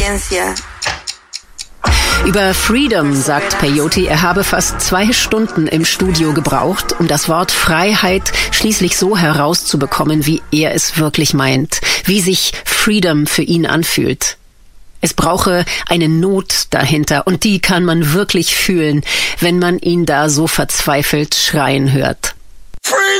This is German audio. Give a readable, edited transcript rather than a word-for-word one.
conciencia. Über Freedom sagt Peyote, er habe fast 2 Stunden im Studio gebraucht, um das Wort Freiheit schließlich so herauszubekommen, wie er es wirklich meint, wie sich Freedom für ihn anfühlt. Es brauche eine Not dahinter und die kann man wirklich fühlen, wenn man ihn da so verzweifelt schreien hört.